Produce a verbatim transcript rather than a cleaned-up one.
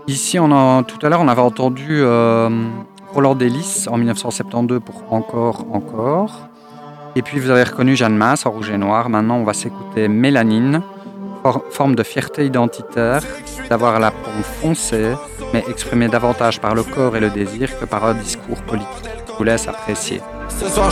Ici, on a, tout à l'heure, on avait entendu euh, Roland Delis en dix-neuf cent soixante-douze pour Encore, encore. Et puis vous avez reconnu Jeanne Masse en rouge et noir. Maintenant, on va s'écouter Mélanine, for- forme de fierté identitaire, d'avoir la peau foncée, mais exprimée davantage par le corps et le désir que par un discours politique. Je vous laisse apprécier. Ce soir